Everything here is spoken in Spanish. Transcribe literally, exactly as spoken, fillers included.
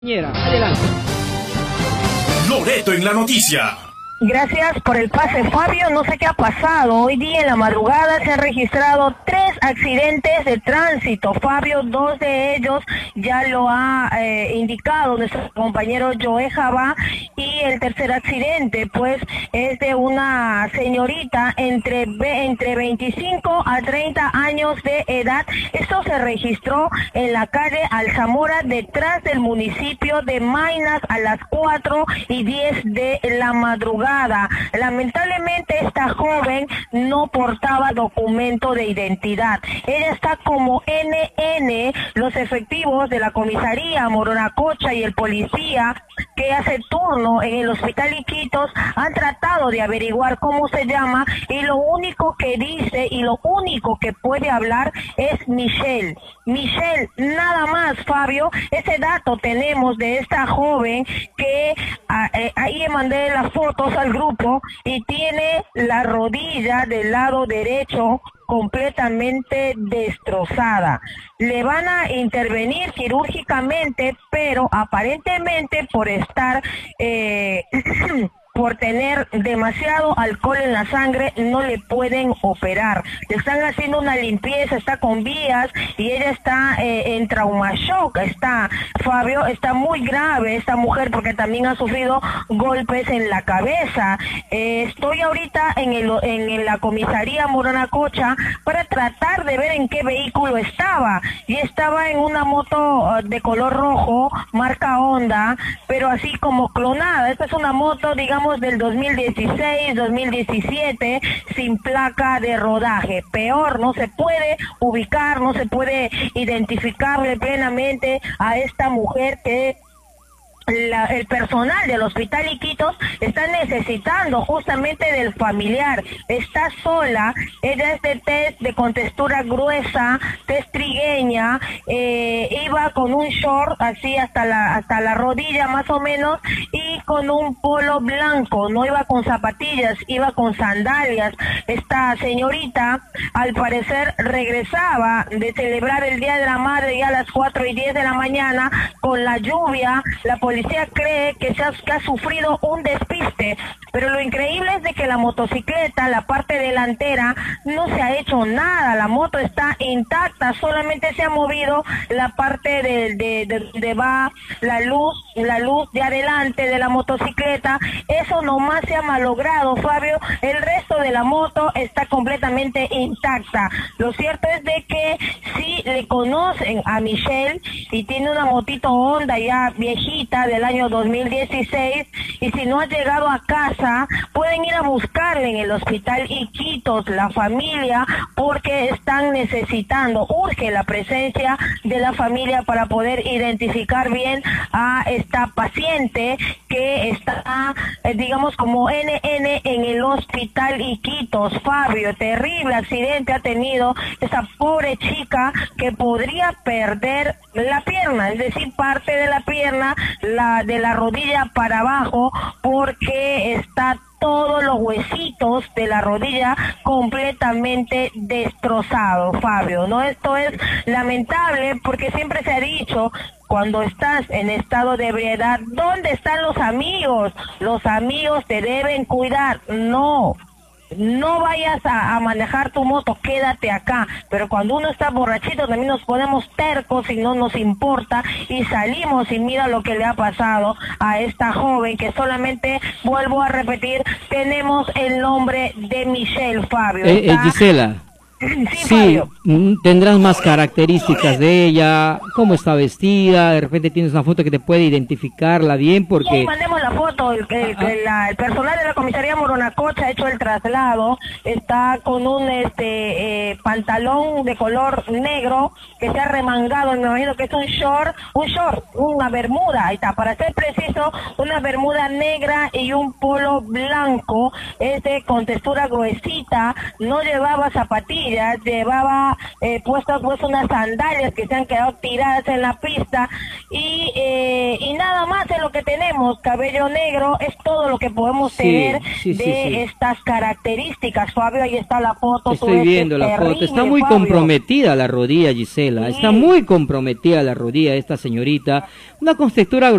Adelante. Loreto en la noticia. Gracias por el pase, Fabio. No sé qué ha pasado. Hoy día en la madrugada se han registrado tres accidentes de tránsito. Fabio, dos de ellos ya lo ha eh, indicado nuestro compañero Joe Jabá. Y el tercer accidente, pues, es de una señorita entre, entre veinticinco a treinta años de edad. Esto se registró en la calle Alzamora, detrás del municipio de Maynas, a las cuatro y diez de la madrugada. Lamentablemente esta joven no portaba documento de identidad. Ella está como N N. Los efectivos de la comisaría Moronacocha y el policía que hace turno en el hospital Iquitos han tratado de averiguar cómo se llama, y lo único que dice y lo único que puede hablar es Michelle. Michelle, nada más, Fabio. Ese dato tenemos de esta joven que a, eh, ahí le mandé las fotos al grupo, y tiene la rodilla del lado derecho completamente destrozada. Le van a intervenir quirúrgicamente, pero aparentemente por estar eh, por tener demasiado alcohol en la sangre no le pueden operar. Le están haciendo una limpieza, está con vías y ella está eh, en trauma shock. Está, Fabio, está muy grave esta mujer porque también ha sufrido golpes en la cabeza. Eh, estoy ahorita en, el, en la comisaría Moronacocha para tratar de ver en qué vehículo estaba, y estaba en una moto de color rojo, marca Honda, pero así como clonada. Esta es una moto, digamos, del dos mil dieciséis, dos mil diecisiete, sin placa de rodaje. Peor, no se puede ubicar, no se puede identificarle plenamente a esta mujer que La, el personal del hospital Iquitos está necesitando justamente del familiar. Está sola, ella es de tez de contextura gruesa, tez trigueña, eh, iba con un short así hasta la hasta la rodilla más o menos, y con un polo blanco, no iba con zapatillas, iba con sandalias. Esta señorita al parecer regresaba de celebrar el Día de la Madre ya a las cuatro y diez de la mañana con la lluvia. La policía policía cree que, se ha, que ha sufrido un despiste, pero lo increíble es de que la motocicleta, la parte delantera, no se ha hecho nada. La moto está intacta, solamente se ha movido la parte de, de, de, de va la luz, la luz de adelante de la motocicleta. Eso nomás se ha malogrado, Fabio. El resto de la moto está completamente intacta. Lo cierto es de que sí le conocen a Michelle y tiene una motito Honda ya viejita del año dos mil dieciséis, y si no ha llegado a casa pueden ir a buscarle en el hospital Iquitos, la familia, porque están necesitando, urge la presencia de la familia para poder identificar bien a esta paciente que está, eh, digamos, como N N en el hospital Iquitos. Fabio, terrible accidente ha tenido esa pobre chica que podría perder la pierna, es decir, parte de la pierna, la de la rodilla para abajo, porque está todos los huesitos de la rodilla completamente destrozados, Fabio, ¿no? Esto es lamentable porque siempre se ha dicho, cuando estás en estado de ebriedad, ¿dónde están los amigos? Los amigos te deben cuidar. No, no vayas a, a manejar tu moto, quédate acá. Pero cuando uno está borrachito también nos ponemos tercos y no nos importa y salimos, y mira lo que le ha pasado a esta joven que solamente, vuelvo a repetir, tenemos el nombre de Michelle, Fabio. Eh, eh, Gisela. Sí, sí, tendrás más características de ella, cómo está vestida, de repente tienes una foto que te puede identificarla bien, porque... Sí, mandemos la foto. El, el, el, la, el personal de la comisaría Moronacocha ha hecho el traslado, está con un este eh, pantalón de color negro que se ha remangado, me imagino que es un short, un short, una bermuda, ahí está, para ser preciso, una bermuda negra y un polo blanco, es de con textura gruesita, no llevaba zapatillas, llevaba eh, puestas pues unas sandalias que se han quedado tiradas en la pista, y, eh, y nada más es lo lo que tenemos, cabello negro, es todo lo que podemos Sí, tener sí, de sí, sí. estas características, Fabio. Ahí está la foto. tú Estoy ves, viendo es la foto. terrible, Está muy Fabio. comprometida la rodilla, Gisela. Está Sí. muy comprometida la rodilla de esta señorita. Una contextura